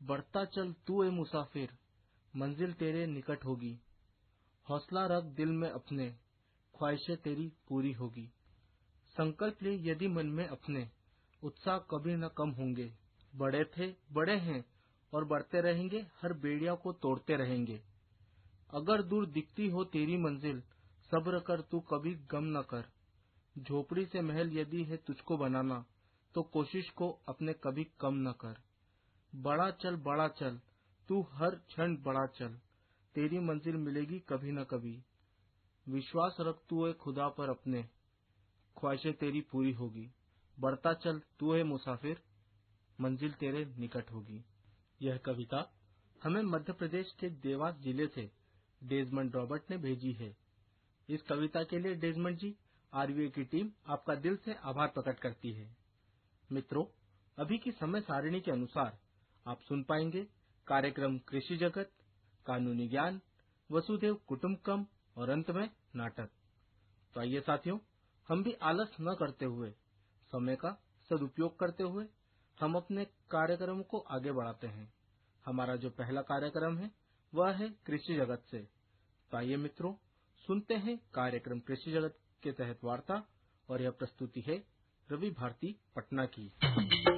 बढ़ता चल तू ए मुसाफिर, मंजिल तेरे निकट होगी। हौसला रख दिल में अपने, ख्वाहिशें तेरी पूरी होगी। संकल्प ले यदि मन में अपने, उत्साह कभी न कम होंगे। बड़े थे बड़े हैं और बढ़ते रहेंगे, हर बेड़िया को तोड़ते रहेंगे। अगर दूर दिखती हो तेरी मंजिल, सब्र कर तू कभी गम न कर। झोपड़ी से महल यदि है तुझको बनाना, तो कोशिश को अपने कभी कम न कर। बड़ा चल तू हर क्षण बड़ा चल, तेरी मंजिल मिलेगी कभी न कभी। विश्वास रख तू है खुदा पर अपने, ख्वाहिशें तेरी पूरी होगी। बढ़ता चल तू है मुसाफिर, मंजिल तेरे निकट होगी। यह कविता हमें मध्य प्रदेश के देवास जिले से डेजमंड रॉबर्ट ने भेजी है। इस कविता के लिए डेजमंड जी, आरवीए की टीम आपका दिल से आभार प्रकट करती है। मित्रों, अभी की समय सारिणी के अनुसार आप सुन पाएंगे कार्यक्रम कृषि जगत, कानूनी ज्ञान, वसुधैव कुटुंबकम और अंत में नाटक। तो आइए साथियों, हम भी आलस न करते हुए, समय का सदुपयोग करते हुए हम अपने कार्यक्रम को आगे बढ़ाते हैं। हमारा जो पहला कार्यक्रम है वह है कृषि जगत से। तो आइए मित्रों, सुनते हैं कार्यक्रम कृषि जगत के तहत वार्ता, और यह प्रस्तुति है रवि भारती पटना की।